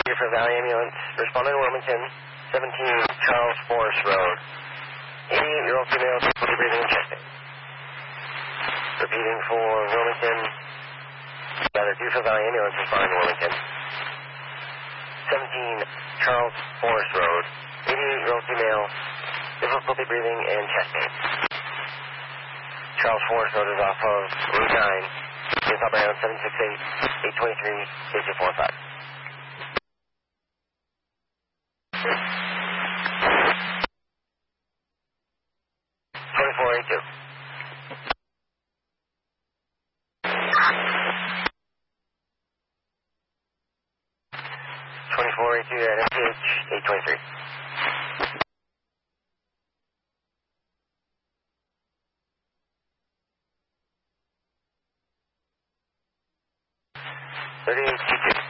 For Valley Ambulance, responding to Wilmington, 17 Charles Forest Road. 88-year-old female, difficulty breathing and chesting. Repeating for Wilmington, rather Deerfield Valley Ambulance, responding to Wilmington. 17 Charles Forest Road. 88-year-old female, difficulty breathing and chest pain. Charles Forest Road is off of Route 9. It's operating on 768-823, 8245. 2482. 2482 at MPH 823. 3822.